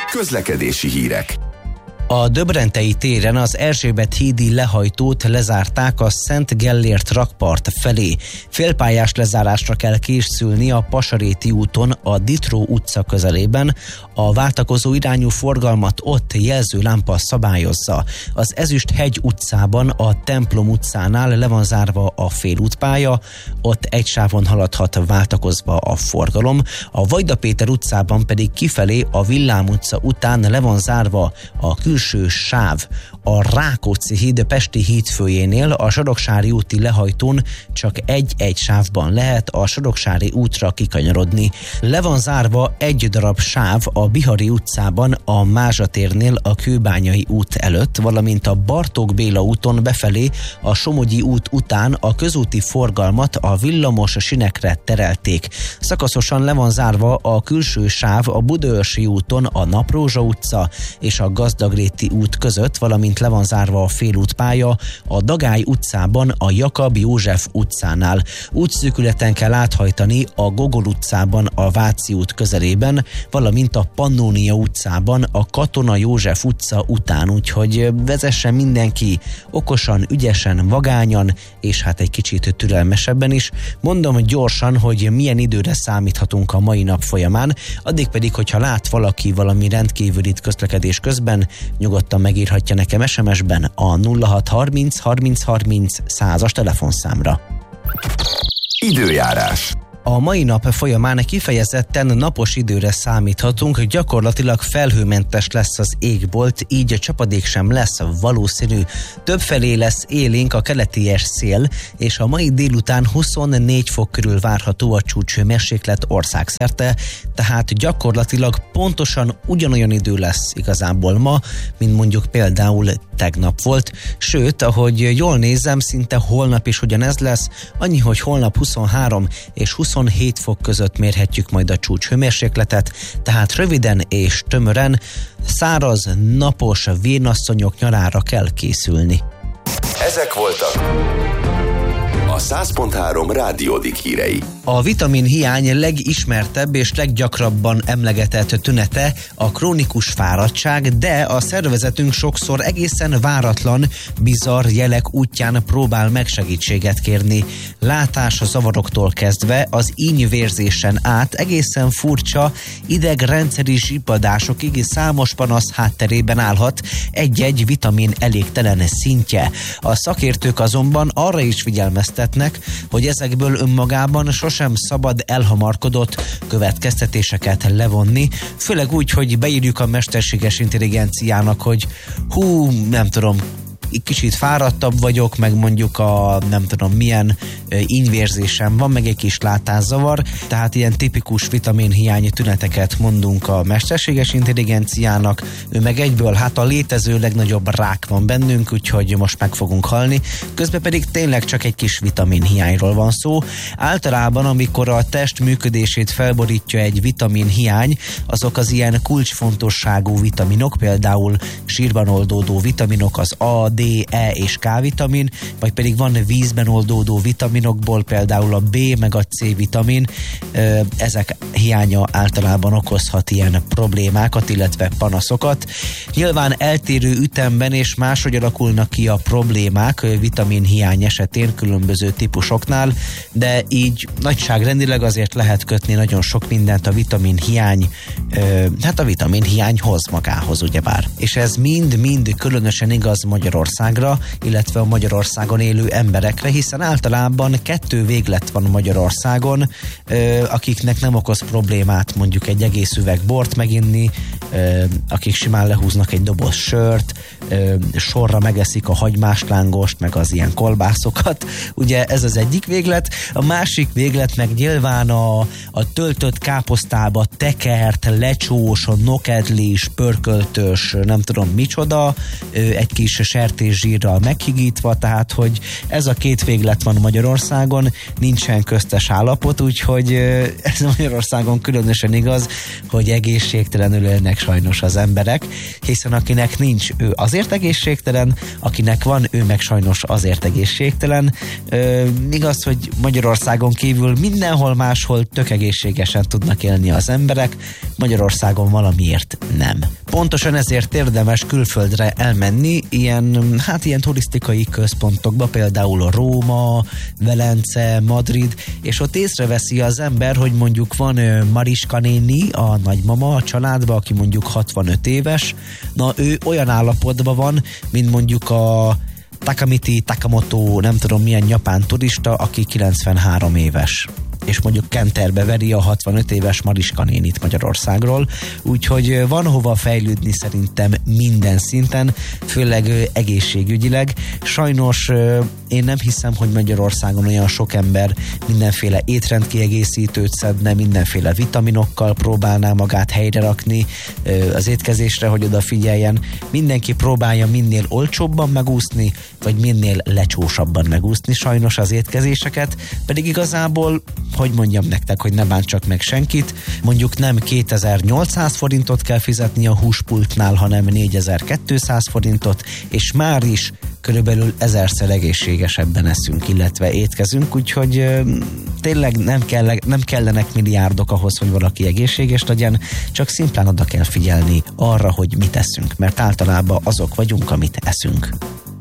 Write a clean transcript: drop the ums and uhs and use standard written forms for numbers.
Közlekedési hírek. A Döbrentei téren az Erzsébet hídi lehajtót lezárták a Szent Gellért rakpart felé. Félpályás lezárásra kell készülni a Pasaréti úton a Ditró utca közelében. A váltakozó irányú forgalmat ott jelzőlámpa szabályozza. Az Ezüsthegy utcában a Templom utcánál le van zárva a félútpálya, ott egy sávon haladhat váltakozva a forgalom. A Vajda Péter utcában pedig kifelé a Villám utca után le van zárva a külső sáv. A Rákóczi híd Pesti hídfőjénél a Soroksári úti lehajtón csak egy sávban lehet a Soroksári útra kikanyarodni. Le van zárva egy darab sáv a Bihari utcában a Mázsa térnél a Kőbányai út előtt, valamint a Bartók Béla úton befelé a Somogyi út után a közúti forgalmat a villamos sinekre terelték. Szakaszosan le van zárva a külső sáv a Budaörsi úton a Naprózsa utca és a Gazdagréti út között, valamint le van zárva a félútpálya a Dagály utcában a Jakab József utcánál. Útszűkületen kell áthajtani a Gogol utcában a Váci út közelében, valamint a Pannónia utcában a Katona József utca után, úgyhogy vezessen mindenki okosan, ügyesen, vagányan, és hát egy kicsit türelmesebben is. Mondom gyorsan, hogy milyen időre számíthatunk a mai nap folyamán, addig pedig, hogyha lát valaki valami rendkívülit közlekedés közben, nyugodtan megírhatja nekem SMS-ben a 0630 30 30 100-as telefonszámra. Időjárás. A mai nap folyamán kifejezetten napos időre számíthatunk, gyakorlatilag felhőmentes lesz az égbolt, így csapadék sem lesz valószínű. Többfelé lesz élénk a keleties szél, és a mai délután 24 fok körül várható a csúcshőmérséklet országszerte, tehát gyakorlatilag pontosan ugyanolyan idő lesz igazából ma, mint mondjuk például tegnap volt, sőt, ahogy jól nézem, szinte holnap is ugyanez lesz, annyi, hogy holnap 23 és 27 fok között mérhetjük majd a csúcshőmérsékletet, tehát röviden és tömören száraz, napos vénasszonyok nyarára kell készülni. Ezek voltak a 100.3 Rádiódik hírei. A vitaminhiány legismertebb és leggyakrabban emlegetett tünete a krónikus fáradtság, de a szervezetünk sokszor egészen váratlan, bizarr jelek útján próbál meg segítséget kérni. Látászavaroktól kezdve az ínyvérzésen át egészen furcsa idegrendszeri zsibbadásokig számos panasz hátterében állhat egy-egy vitamin elégtelen szintje. A szakértők azonban arra is figyelmeztetnek, hogy ezekből önmagában sosem szabad elhamarkodott következtetéseket levonni, főleg úgy, hogy beírjuk a mesterséges intelligenciának, hogy nem tudom, kicsit fáradtabb vagyok, meg mondjuk a nem tudom milyen ínyvérzésem van, meg egy kis látászavar, tehát ilyen tipikus vitaminhiány tüneteket mondunk a mesterséges intelligenciának, ő meg egyből a létező legnagyobb rák van bennünk, úgyhogy most meg fogunk halni, közben pedig tényleg csak egy kis vitaminhiányról van szó. Általában, amikor a test működését felborítja egy vitaminhiány, azok az ilyen kulcsfontosságú vitaminok, például sírban oldódó vitaminok, az A, D, E és K vitamin, vagy pedig van vízben oldódó vitaminokból, például a B meg a C vitamin, ezek hiánya általában okozhat ilyen problémákat, illetve panaszokat. Nyilván eltérő ütemben és máshogy alakulnak ki a problémák vitaminhiány esetén különböző típusoknál, de így nagyságrendileg azért lehet kötni nagyon sok mindent a vitaminhiány, a vitaminhiányhoz magához, ugyebár. És ez mind különösen igaz Magyarországra, illetve a Magyarországon élő emberekre, hiszen általában 2 véglet van Magyarországon, akiknek nem okoz problémát mondjuk egy egész üveg bort meginni, akik simán lehúznak egy doboz sört, sorra megeszik a hagymáslángost, meg az ilyen kolbászokat. Ugye ez az egyik véglet. A másik véglet meg nyilván a töltött káposztába tekert, lecsós, nokedlis, pörköltös, nem tudom micsoda, egy kis sertészsírral meghigítva, tehát hogy ez a 2 véglet van Magyarországon, nincsen köztes állapot, úgyhogy ez Magyarországon különösen igaz, hogy egészségtelenül élnek sajnos az emberek, hiszen akinek nincs, ő azért egészségtelen, akinek van, ő meg sajnos azért egészségtelen. Igaz, hogy Magyarországon kívül mindenhol máshol tök egészségesen tudnak élni az emberek, Magyarországon valamiért nem. Pontosan ezért érdemes külföldre elmenni, ilyen turisztikai központokba, például Róma, Velence, Madrid, és ott észreveszi az ember, hogy mondjuk van Mariska néni, a nagymama a családban, aki mondjuk 65 éves, na ő olyan állapotban van, mint mondjuk a Takamoto, nem tudom milyen japán turista, aki 93 éves, és mondjuk kenterbe veri a 65 éves Mariska nénit Magyarországról, úgyhogy van hova fejlődni szerintem minden szinten, főleg egészségügyileg. Sajnos én nem hiszem, hogy Magyarországon olyan sok ember mindenféle étrendkiegészítőt szedne, mindenféle vitaminokkal próbálná magát helyre rakni az étkezésre, hogy odafigyeljen. Mindenki próbálja minél olcsóbban megúszni, vagy minél lecsósabban megúszni sajnos az étkezéseket, pedig igazából, hogy mondjam nektek, hogy ne bántsak meg senkit, mondjuk nem 2800 forintot kell fizetni a húspultnál, hanem 4200 forintot, és már is körülbelül 1000-szer egészségesebben eszünk, illetve étkezünk, úgyhogy tényleg nem kellenek milliárdok ahhoz, hogy valaki egészséges legyen, csak szimplán oda kell figyelni arra, hogy mit eszünk, mert általában azok vagyunk, amit eszünk.